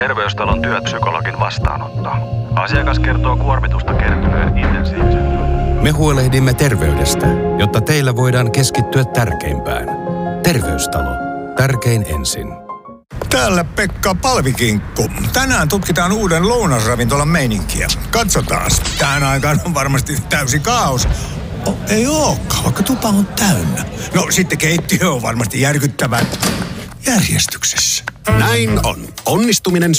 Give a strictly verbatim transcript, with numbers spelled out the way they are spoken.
Terveystalon työpsykologin vastaanotto. Asiakas kertoo kuormitusta kertyneen intensiivisen. Me huolehdimme terveydestä, jotta teillä voidaan keskittyä tärkeimpään. Terveystalo. Tärkein ensin. Täällä Pekka Palvikinkku. Tänään tutkitaan uuden lounasravintolan meininkiä. Katsotaas. Tähän aikaan on varmasti täysi kaos. Oh, ei ookaan, vaikka tupa on täynnä. No sitten keittiö on varmasti järkyttävän järjestyksessä. Näin on. Onnistuminen